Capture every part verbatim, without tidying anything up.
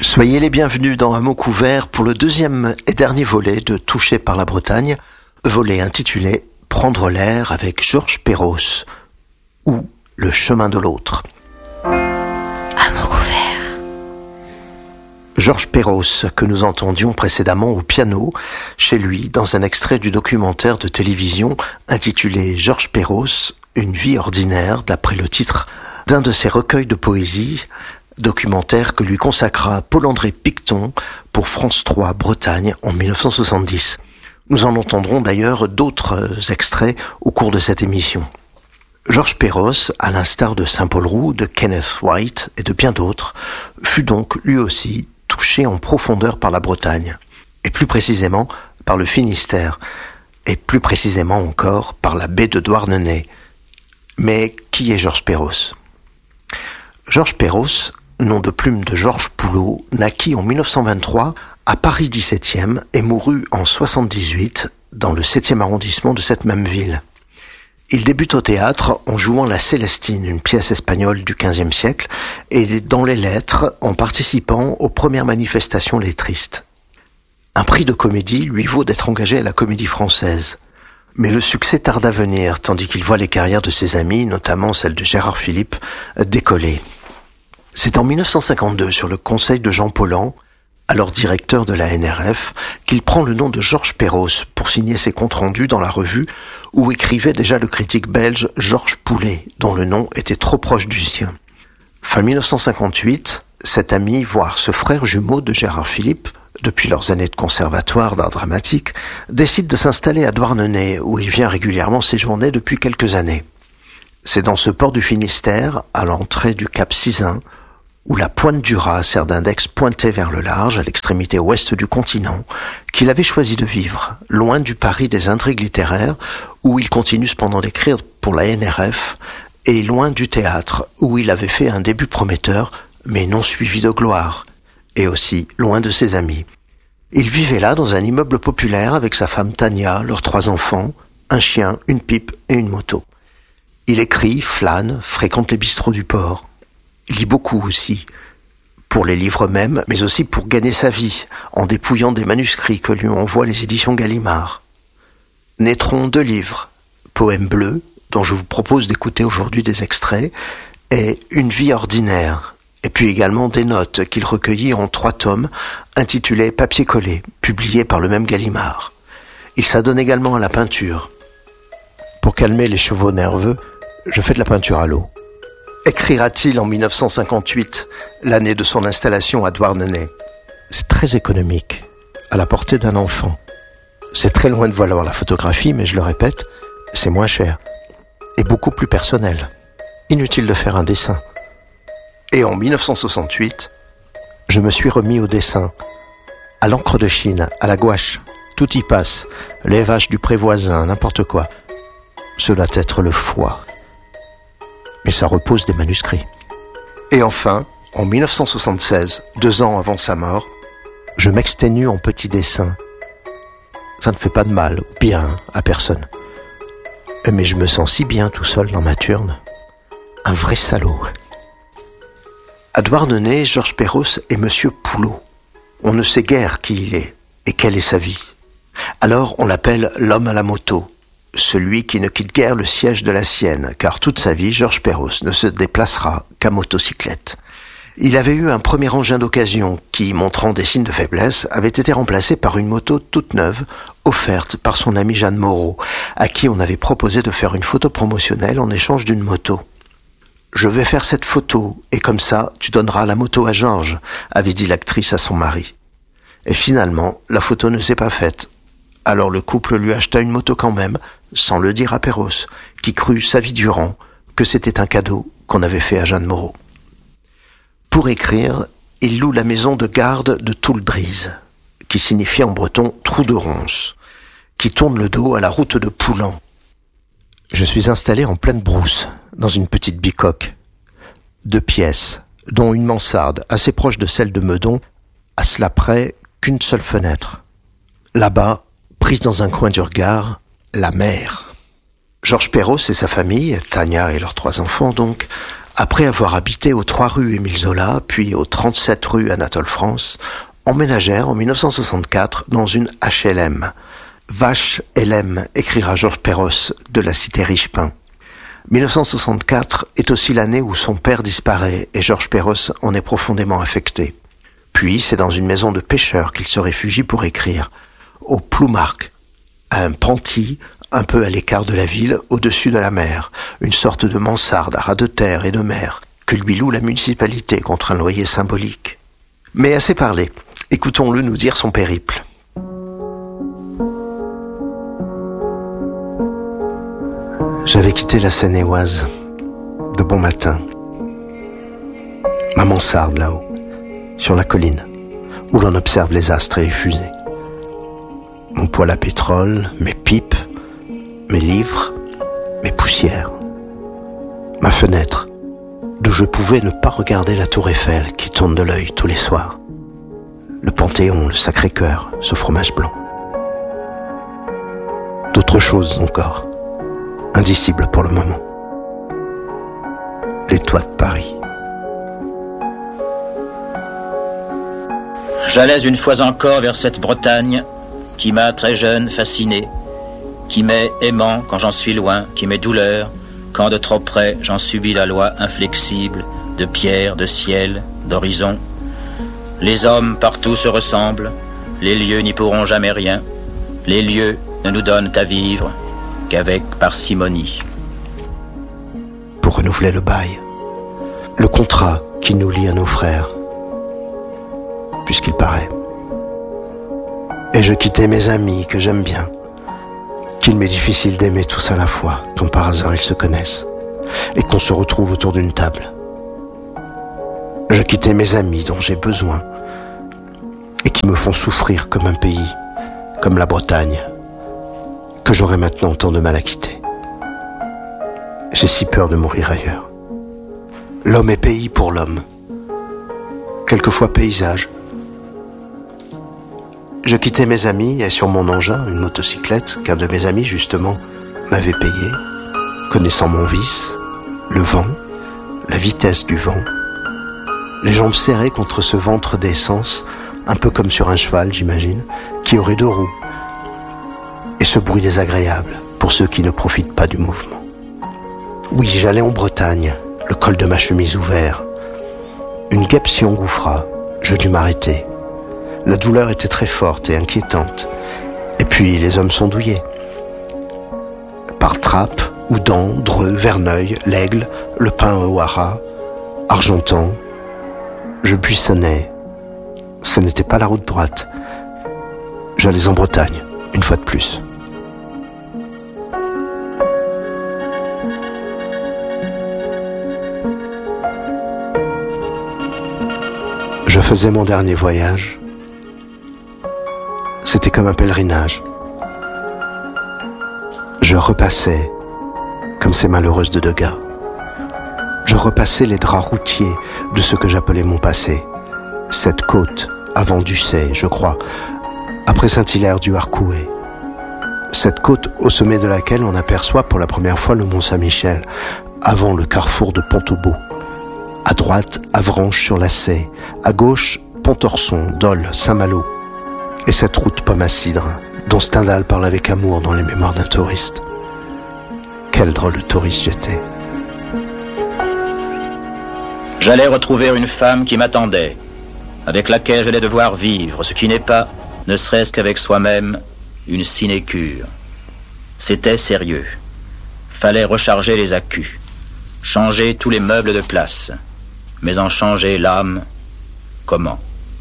Soyez les bienvenus dans Un mot couvert pour le deuxième et dernier volet de Touché par la Bretagne, volet intitulé Prendre l'air avec Georges Perros ou Le chemin de l'autre. Un mot couvert. Georges Perros, que nous entendions précédemment au piano, chez lui, dans un extrait du documentaire de télévision intitulé Georges Perros, Une vie ordinaire, d'après le titre d'un de ses recueils de poésie, documentaire que lui consacra Paul-André Picton pour France trois Bretagne en dix-neuf cent soixante-dix. Nous en entendrons d'ailleurs d'autres extraits au cours de cette émission. Georges Perros, à l'instar de Saint-Paul Roux, de Kenneth White et de bien d'autres, fut donc lui aussi touché en profondeur par la Bretagne, et plus précisément par le Finistère, et plus précisément encore par la baie de Douarnenez. Mais qui est Georges Perros ? Georges Perros, nom de plume de Georges Poulot, naquit en dix-neuf cent vingt-trois à Paris dix-septième et mourut en soixante-dix-huit dans le septième arrondissement de cette même ville. Il débute au théâtre en jouant La Célestine, une pièce espagnole du quinzième siècle, et dans les lettres en participant aux premières manifestations lettristes. Un prix de comédie lui vaut d'être engagé à la Comédie Française. Mais le succès tarde à venir, tandis qu'il voit les carrières de ses amis, notamment celle de Gérard Philipe, décoller. C'est en dix-neuf cent cinquante-deux, sur le conseil de Jean Paulhan, alors directeur de la N R F, qu'il prend le nom de Georges Perros pour signer ses comptes rendus dans la revue où écrivait déjà le critique belge Georges Poulet, dont le nom était trop proche du sien. Fin dix-neuf cent cinquante-huit, cet ami, voire ce frère jumeau de Gérard Philipe, depuis leurs années de conservatoire d'art dramatique, décide de s'installer à Douarnenez, où il vient régulièrement séjourner depuis quelques années. C'est dans ce port du Finistère, à l'entrée du cap Sizun, où la pointe du Raz sert d'index pointé vers le large, à l'extrémité ouest du continent, qu'il avait choisi de vivre, loin du Paris des intrigues littéraires, où il continue cependant d'écrire pour la N R F, et loin du théâtre, où il avait fait un début prometteur, mais non suivi de gloire, et aussi loin de ses amis. Il vivait là dans un immeuble populaire avec sa femme Tania, leurs trois enfants, un chien, une pipe et une moto. Il écrit, flâne, fréquente les bistrots du port. Il lit beaucoup aussi, pour les livres mêmes, mais aussi pour gagner sa vie, en dépouillant des manuscrits que lui envoient les éditions Gallimard. Naîtront deux livres, Poèmes bleus, dont je vous propose d'écouter aujourd'hui des extraits, et Une vie ordinaire, et puis également des notes qu'il recueillit en trois tomes, intitulés Papier collé, publiés par le même Gallimard. Il s'adonne également à la peinture. Pour calmer les chevaux nerveux, je fais de la peinture à l'eau. Écrira-t-il en dix-neuf cent cinquante-huit, l'année de son installation à Douarnenez. C'est très économique, à la portée d'un enfant. C'est très loin de valoir la photographie, mais je le répète, c'est moins cher. Et beaucoup plus personnel. Inutile de faire un dessin. Et en dix-neuf cent soixante-huit, je me suis remis au dessin. À l'encre de Chine, à la gouache. Tout y passe. Les vaches du pré voisin, n'importe quoi. Cela doit être le foie. Mais ça repose des manuscrits. Et enfin, en dix-neuf cent soixante-seize, deux ans avant sa mort, je m'exténue en petits dessins. Ça ne fait pas de mal, ou bien, à personne. Mais je me sens si bien tout seul dans ma turne. Un vrai salaud. À Douarnenez, Georges Perros est Monsieur Poulot. On ne sait guère qui il est et quelle est sa vie. Alors on l'appelle l'homme à la moto, celui qui ne quitte guère le siège de la sienne, car toute sa vie, Georges Perros ne se déplacera qu'à motocyclette. Il avait eu un premier engin d'occasion qui, montrant des signes de faiblesse, avait été remplacé par une moto toute neuve, offerte par son ami Jeanne Moreau, à qui on avait proposé de faire une photo promotionnelle en échange d'une moto. « Je vais faire cette photo, et comme ça, tu donneras la moto à Georges », avait dit l'actrice à son mari. Et finalement, la photo ne s'est pas faite. Alors le couple lui acheta une moto quand même, sans le dire à Perros, qui crut sa vie durant que c'était un cadeau qu'on avait fait à Jeanne Moreau. Pour écrire, il loue la maison de garde de Touldrise, qui signifie en breton « trou de ronce », qui tourne le dos à la route de Poulan. Je suis installé en pleine brousse, dans une petite bicoque. Deux pièces, dont une mansarde assez proche de celle de Meudon, à cela près qu'une seule fenêtre. Là-bas, prise dans un coin du regard, la mer. Georges Perros et sa famille, Tania et leurs trois enfants donc, Après avoir habité aux trois rue Émile Zola, puis aux trente-sept rue Anatole France, emménagèrent en mille neuf cent soixante-quatre dans une H L M. Vache L M, écrira Georges Perros de la cité Richepin. mille neuf cent soixante-quatre est aussi l'année où son père disparaît et Georges Perros en est profondément affecté. Puis c'est dans une maison de pêcheurs qu'il se réfugie pour écrire, au Ploumarc, à un penty un peu à l'écart de la ville, au-dessus de la mer, une sorte de mansarde à ras de terre et de mer, que lui loue la municipalité contre un loyer symbolique. Mais assez parlé, écoutons-le nous dire son périple. J'avais quitté la Seine-et-Oise de bon matin. Ma mansarde là-haut, sur la colline, où l'on observe les astres et les fusées. Mon poêle à pétrole, mes pipes, mes livres, mes poussières. Ma fenêtre, d'où je pouvais ne pas regarder la tour Eiffel qui tourne de l'œil tous les soirs. Le Panthéon, le Sacré-Cœur, ce fromage blanc. D'autres choses encore, indicibles pour le moment. Les toits de Paris. J'allais une fois encore vers cette Bretagne qui m'a très jeune fasciné, qui m'est aimant quand j'en suis loin, qui m'est douleur quand de trop près j'en subis la loi inflexible de pierre, de ciel, d'horizon. Les hommes partout se ressemblent, les lieux n'y pourront jamais rien, les lieux ne nous donnent à vivre qu'avec parcimonie. Pour renouveler le bail, le contrat qui nous lie à nos frères, puisqu'il paraît. Et je quittais mes amis que j'aime bien, qu'il m'est difficile d'aimer tous à la fois, quand par hasard ils se connaissent, et qu'on se retrouve autour d'une table. Je quittais mes amis dont j'ai besoin, et qui me font souffrir comme un pays, comme la Bretagne, que j'aurais maintenant tant de mal à quitter. J'ai si peur de mourir ailleurs. L'homme est pays pour l'homme, quelquefois paysage. Je quittais mes amis et sur mon engin, une motocyclette, qu'un de mes amis, justement, m'avait payé, connaissant mon vice, le vent, la vitesse du vent, les jambes serrées contre ce ventre d'essence, un peu comme sur un cheval, j'imagine, qui aurait deux roues, et ce bruit désagréable pour ceux qui ne profitent pas du mouvement. Oui, j'allais en Bretagne, le col de ma chemise ouvert. Une guêpe s'y engouffra, je dus m'arrêter. La douleur était très forte et inquiétante. Et puis, les hommes sont douillés. Par Trappes, Houdan, Dreux, Verneuil, l'Aigle, le Pin au Hara, Argentan, je buissonnais. Ce n'était pas la route droite. J'allais en Bretagne, une fois de plus. Je faisais mon dernier voyage. C'était comme un pèlerinage. Je repassais, comme ces malheureuses de Degas. Je repassais les draps routiers de ce que j'appelais mon passé. Cette côte, avant Ducey, je crois, après Saint-Hilaire du Harcouët. Cette côte au sommet de laquelle on aperçoit pour la première fois le Mont Saint-Michel, avant le carrefour de Pont-au-Beau. À droite, Avranches sur la Sey. À gauche, Pontorson, Dole, Saint-Malo. Et cette route pomme à cidre, dont Stendhal parle avec amour dans les mémoires d'un touriste. Quel drôle de touriste j'étais. J'allais retrouver une femme qui m'attendait, avec laquelle j'allais devoir vivre, ce qui n'est pas, ne serait-ce qu'avec soi-même, une sinécure. C'était sérieux. Fallait recharger les accus, changer tous les meubles de place, mais en changer l'âme, comment ?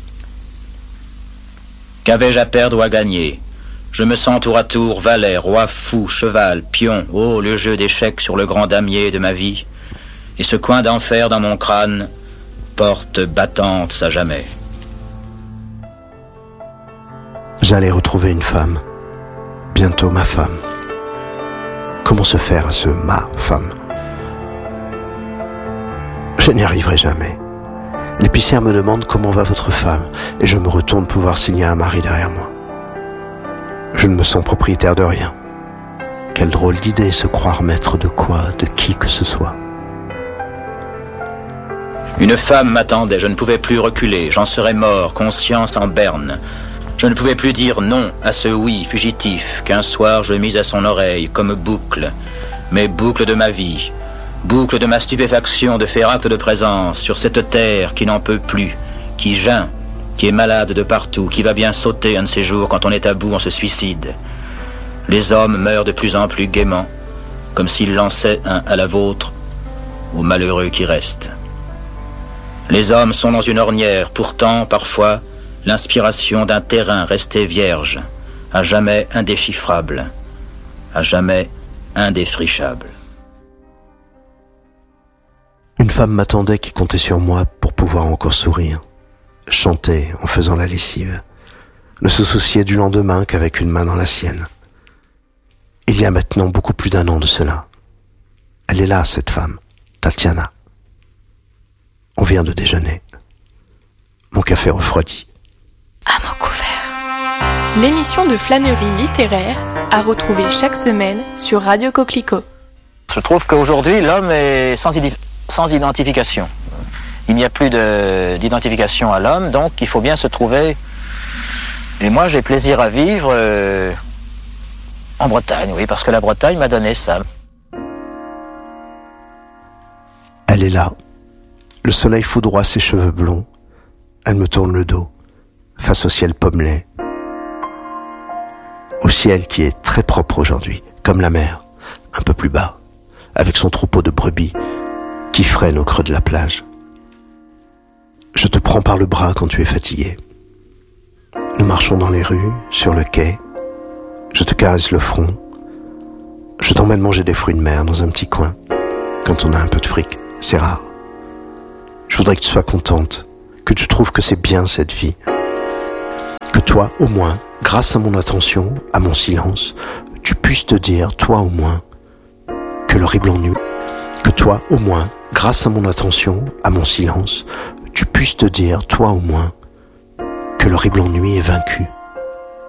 Qu'avais-je à perdre ou à gagner ? Je me sens tour à tour valet, roi, fou, cheval, pion, oh, le jeu d'échecs sur le grand damier de ma vie, et ce coin d'enfer dans mon crâne, porte battante à jamais. J'allais retrouver une femme, bientôt ma femme. Comment se faire à ce ma femme ? Je n'y arriverai jamais. L'épicière me demande comment va votre femme, et je me retourne pour voir s'il y a un mari derrière moi. Je ne me sens propriétaire de rien. Quelle drôle d'idée, se croire maître de quoi, de qui que ce soit. Une femme m'attendait, je ne pouvais plus reculer, j'en serais mort, conscience en berne. Je ne pouvais plus dire non à ce oui fugitif qu'un soir je mis à son oreille comme boucle, mais boucle de ma vie, boucle de ma stupéfaction de faire acte de présence sur cette terre qui n'en peut plus, qui geint, qui est malade de partout, qui va bien sauter un de ces jours quand on est à bout, on se suicide. Les hommes meurent de plus en plus gaiement, comme s'ils lançaient un à la vôtre, aux malheureux qui restent. Les hommes sont dans une ornière, pourtant, parfois, l'inspiration d'un terrain resté vierge, à jamais indéchiffrable, à jamais indéfrichable. Une femme m'attendait qui comptait sur moi pour pouvoir encore sourire, chanter en faisant la lessive, ne se souciait du lendemain qu'avec une main dans la sienne. Il y a maintenant beaucoup plus d'un an de cela. Elle est là, cette femme, Tatiana. On vient de déjeuner. Mon café refroidi. À mots couverts. L'émission de flânerie littéraire à retrouver chaque semaine sur Radio Coquelicot. Je trouve qu'aujourd'hui, l'homme est sans, idi- sans identification. Il n'y a plus de, d'identification à l'homme, donc il faut bien se trouver. Et moi, j'ai plaisir à vivre euh, en Bretagne, oui, parce que la Bretagne m'a donné ça. Elle est là. Le soleil foudroie ses cheveux blonds. Elle me tourne le dos, face au ciel pommelé. Au ciel qui est très propre aujourd'hui, comme la mer, un peu plus bas, avec son troupeau de brebis qui frêne au creux de la plage. Je te prends par le bras quand tu es fatigué. Nous marchons dans les rues, sur le quai. Je te caresse le front. Je t'emmène manger des fruits de mer dans un petit coin. Quand on a un peu de fric, c'est rare. Je voudrais que tu sois contente, que tu trouves que c'est bien cette vie. Que toi, au moins, grâce à mon attention, à mon silence, tu puisses te dire, toi au moins, que l'horrible ennui. Que toi, au moins, grâce à mon attention, à mon silence, tu puisses te dire, toi au moins, que l'horrible ennui est vaincu.